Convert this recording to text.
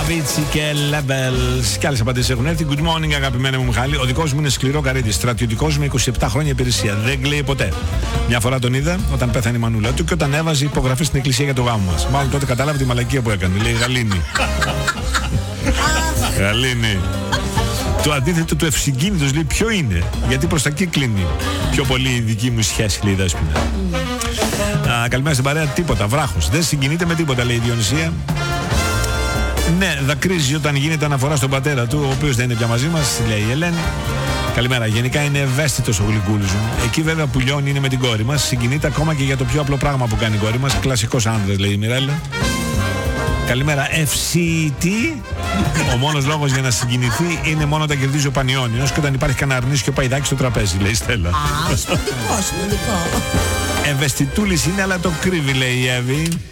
Αβίτσι και Levels. Κι άλλες απαντήσεις έχουν έρθει. Good morning, αγαπημένη μου Μιχάλη. Ο δικός μου είναι σκληρό καρύδι. Στρατιωτικός με 27 χρόνια υπηρεσία. Δεν κλαίει ποτέ. Μια φορά τον είδα όταν πέθανε η μανούλα του και όταν έβαζε υπογραφή στην εκκλησία για το γάμο μας. Μάλλον τότε κατάλαβε τη μαλακία που έκανε. Λέει Γαλήνη. Γαλήνη. Το αντίθετο του ευσυγκίνητος λέει ποιο είναι. Γιατί προς τα εκεί κλείνει. Πιο πολύ η δική μου σχέση, λέει η Δέσποινα. Καλημέρα στην παρέα. Τίποτα. Βράχος. Δεν συγκινείται με τίποτα, λέει η Διονυσία. Ναι, δακρύζει όταν γίνεται αναφορά στον πατέρα του, ο οποίος δεν είναι πια μαζί μας, λέει η Ελένη. Καλημέρα. Γενικά είναι ευαίσθητος ο γλυκούλης μου. Εκεί βέβαια που λιώνει είναι με την κόρη μας. Συγκινείται ακόμα και για το πιο απλό πράγμα που κάνει η κόρη μας. Κλασικός άνδρας, λέει η Μιρέλα. Καλημέρα. FCT. Ο μόνος λόγος για να συγκινηθεί είναι μόνο όταν κερδίζει ο Πανιώνιος και όταν υπάρχει κανένα αρνίσιο παϊδάκι στο τραπέζι, λέει η Στέλλα. Σημαντικό. Ευαισθητούλης είναι, αλλά το κρύβει, λέει η Εύη.